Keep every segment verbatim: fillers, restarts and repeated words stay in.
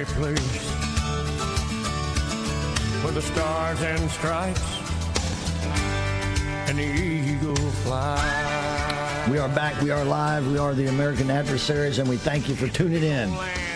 very pleased with the stars and stripes and the eagle fly. We are back. We are live. We are the American Adversaries, and we thank you for tuning in.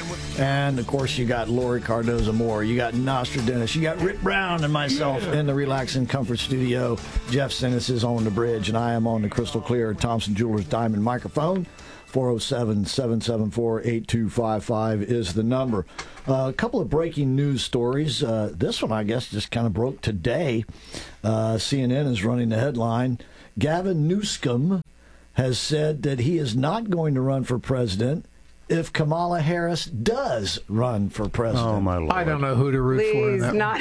And, of course, you got Lori Cardoza Moore. You got Nostradamus. You got Rick Brown and myself yeah. in the Relax and Comfort studio. Jeff Sinis is on the bridge, and I am on the crystal clear Thompson Jewelers Diamond microphone. four oh seven, seven seven four, eight two five five is the number. Uh, a couple of breaking news stories. Uh, this one, I guess, just kind of broke today. Uh, C N N is running the headline. Gavin Newsom has said that he is not going to run for president if Kamala Harris does run for president. Oh, my Lord. I don't know who to root Please, for in that. not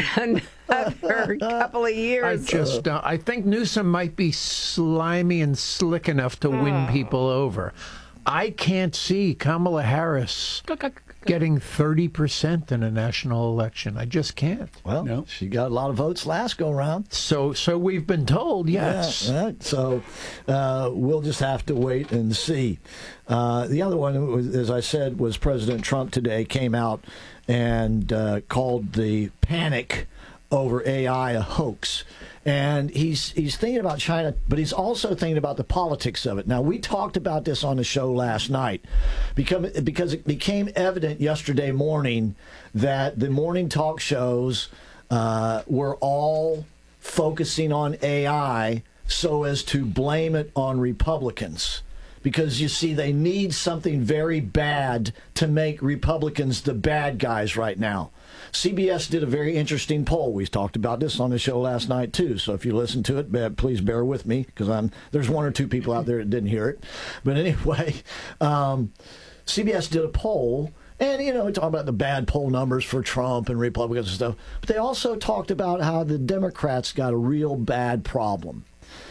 another couple of years. I just uh, I think Newsom might be slimy and slick enough to win people over. I can't see Kamala Harris getting thirty percent in a national election. I just can't. Well, no. She got a lot of votes last go round. So so we've been told, yes. Yeah, right. So uh, we'll just have to wait and see. Uh, the other one, was, as I said, was President Trump today came out and uh, called the panic over A I a hoax. And he's he's thinking about China, but he's also thinking about the politics of it. Now, we talked about this on the show last night because, because it became evident yesterday morning that the morning talk shows uh, were all focusing on A I so as to blame it on Republicans. Because, you see, they need something very bad to make Republicans the bad guys right now. C B S did a very interesting poll. We talked about this on the show last night, too. So if you listen to it, please bear with me, because I'm there's one or two people out there that didn't hear it. But anyway, um, C B S did a poll, and, you know, we talked about the bad poll numbers for Trump and Republicans and stuff. But they also talked about how the Democrats got a real bad problem,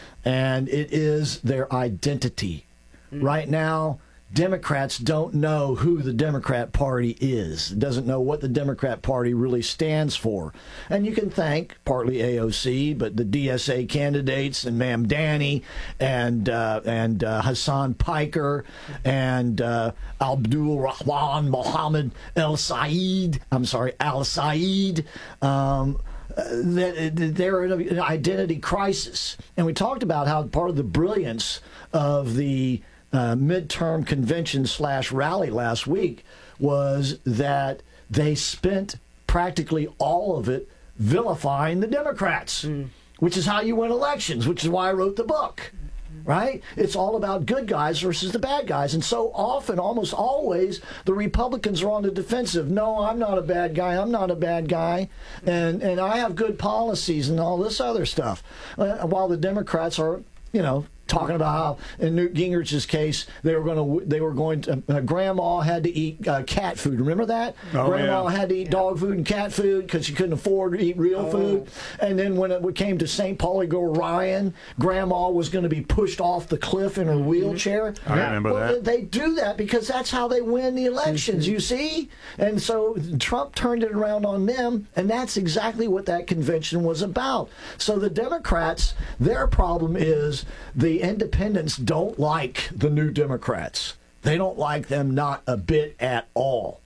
and it is their identity. Right now, Democrats don't know who the Democrat Party is. Doesn't know what the Democrat Party really stands for. And you can thank partly A O C, but the D S A candidates and Mamdani and uh, and uh, Hassan Piker and uh, Abdul Rahman Mohammed El Said. I'm sorry, Al Said. Um, that they're in an identity crisis. And we talked about how part of the brilliance of the Uh, midterm convention slash rally last week was that they spent practically all of it vilifying the Democrats, mm. which is how you win elections, which is why I wrote the book, right? It's all about good guys versus the bad guys. And so often, almost always, the Republicans are on the defensive. No, I'm not a bad guy. I'm not a bad guy. And, and I have good policies and all this other stuff. Uh, while the Democrats are, you know, talking about how in Newt Gingrich's case they were going to they were going to uh, Grandma had to eat uh, cat food. Remember that? Oh, Grandma yeah. had to eat dog food and cat food because she couldn't afford to eat real oh. food. And then when it came to Saint Pauli-Orion, Grandma was going to be pushed off the cliff in her wheelchair. I remember well, that. They do that because that's how they win the elections. You see, and so Trump turned it around on them, and that's exactly what that convention was about. So the Democrats, their problem is the independents don't like the new Democrats. They don't like them not a bit at all.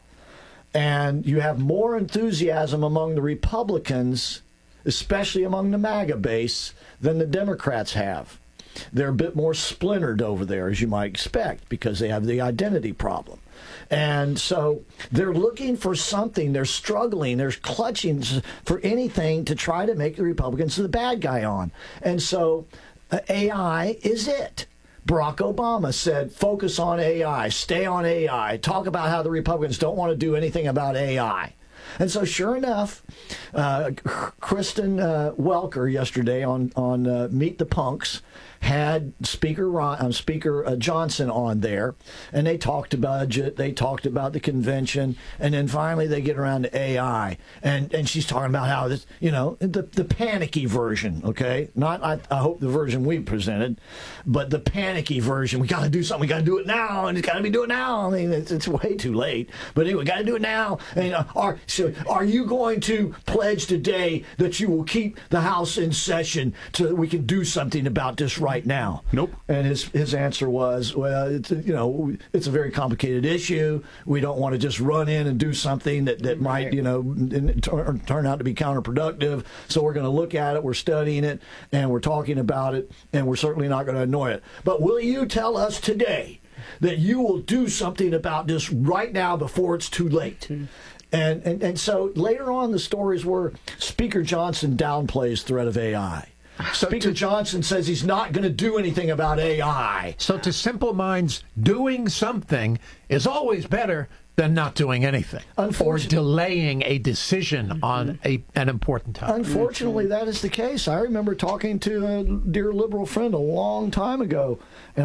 And you have more enthusiasm among the Republicans, especially among the MAGA base, than the Democrats have. They're a bit more splintered over there, as you might expect, because they have the identity problem. And so they're looking for something. They're struggling. They're clutching for anything to try to make the Republicans the bad guy on. And so Uh, A I is it. Barack Obama said, focus on A I, stay on A I, talk about how the Republicans don't want to do anything about A I. And so, sure enough, uh, Kristen uh, Welker yesterday on on uh, Meet the Punks had Speaker Ron, uh, Speaker uh, Johnson on there, and they talked budget, they talked about the convention, and then finally they get around to A I, and and she's talking about how this, you know, the the panicky version, okay, not I, I hope the version we presented, but the panicky version. We got to do something. We got to do it now, and it's got to be doing now. I mean, it's, it's way too late, but anyway, got to do it now. And uh, are so are you going to pledge today that you will keep the House in session so that we can do something about this right now. Nope. And his his answer was, well, it's, you know, it's a very complicated issue. We don't want to just run in and do something that, that might, you know, turn, turn out to be counterproductive. So we're going to look at it, we're studying it, and we're talking about it, and we're certainly not going to annoy it. But will you tell us today that you will do something about this right now before it's too late? Mm-hmm. And, and and so later on, the stories were Speaker Johnson downplays threat of A I. So Speaker to, Johnson says he's not going to do anything about A I. So to simple minds, doing something is always better than not doing anything or delaying a decision on a, an important topic. Unfortunately, that is the case. I remember talking to a dear liberal friend a long time ago, and